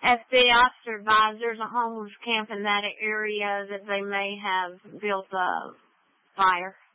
FBI advised there's a homeless camp in that area that they may have built a fire.